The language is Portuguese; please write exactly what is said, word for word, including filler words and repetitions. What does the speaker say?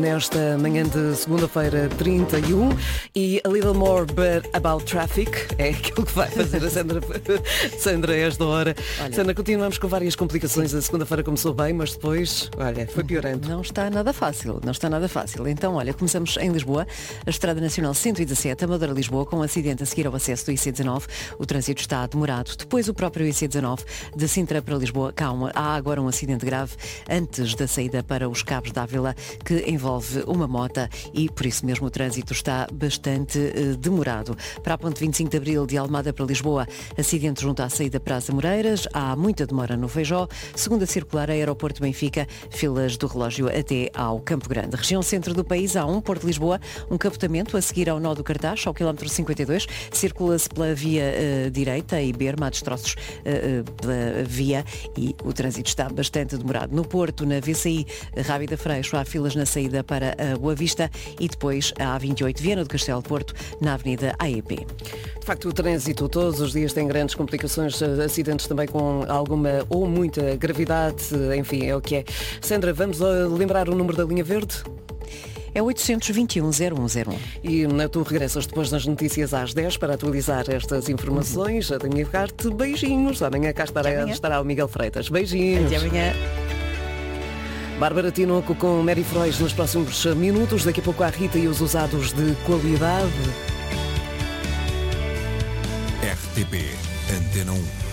Nesta manhã de segunda-feira, trinta e um, e A Little More But About Traffic é aquilo que vai fazer a Sandra, Sandra a esta hora. Olha, Sandra, continuamos com várias complicações. A segunda-feira começou bem, mas depois, olha, foi piorando. Não está nada fácil, não está nada fácil. Então, olha, começamos em Lisboa, a Estrada Nacional cento e dezassete, Amadora-Lisboa, com um acidente a seguir ao acesso do I C dezanove. O trânsito está demorado. Depois o próprio I C dezanove, de Sintra para Lisboa. Calma, há agora um acidente grave antes da saída para os Cabos da Ávila, que envolve uma mota e por isso mesmo o trânsito está bastante uh, demorado. Para a ponte vinte e cinco de Abril de Almada para Lisboa, acidente junto à saída para as Amoreiras, há muita demora no Feijó. Segunda circular, Aeroporto Benfica, filas do relógio até ao Campo Grande. Região centro do país, há um Porto de Lisboa, um capotamento a seguir ao nó do Cartaz, ao quilómetro cinquenta e dois, circula-se pela via uh, direita e Berma, há destroços uh, uh, pela via e o trânsito está bastante demorado. No Porto, na V C I Rábida Freixo, há filas na saída para a Boa Vista e depois a A vinte e oito Viana do Castelo de Porto, na Avenida A E P. De facto, o trânsito todos os dias tem grandes complicações, acidentes também com alguma ou muita gravidade, enfim, é o que é. Sandra, vamos lembrar o número da linha verde? É oitocentos e vinte e um, zero um zero um. E tu regressas depois das notícias às dez para atualizar estas informações. Uhum. A minha carte, beijinhos. Amanhã cá estará, amanhã. estará o Miguel Freitas. Beijinhos. Até amanhã. Bárbara Tinoco com Mary Frois nos próximos minutos. Daqui a pouco a Rita e os usados de qualidade. R T P Antena um.